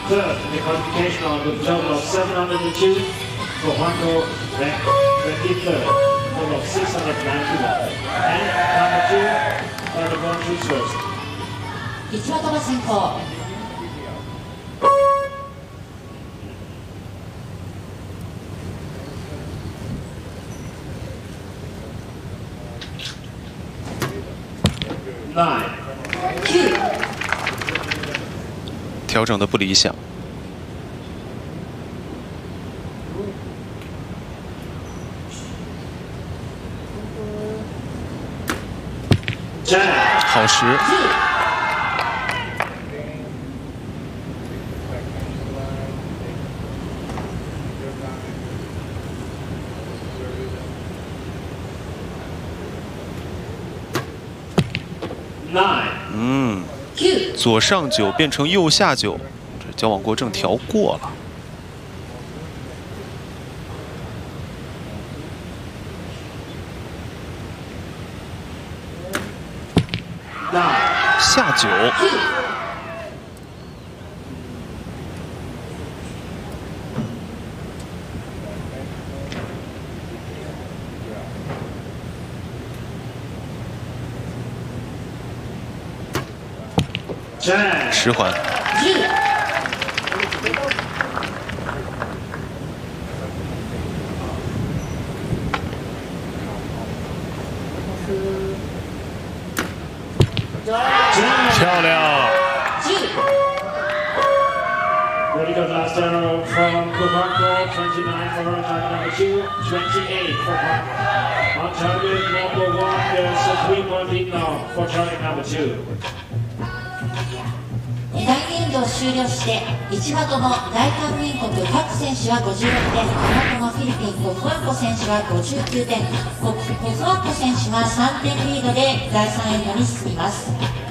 third in the qualification round with a total of 702. Pohanko ranked third, total of 691. And number 2, number 1 shoots first. 市場が先行。 调整的不理想。好时。左上9变成右下9，这矫枉过正调过了。下9。迟缓。漂亮。 Ready to last arrow from Pohanko, 29 for her target number 2, 28 for her. On target number 1, there's a 3-point lead now for target number 2. 第エンドを終了して1バトの大韓民国各選手は56点、2バトのフィリピンコフアンコ選手は59点、コフアンコ選手は3点リードで第3エンドに進みます。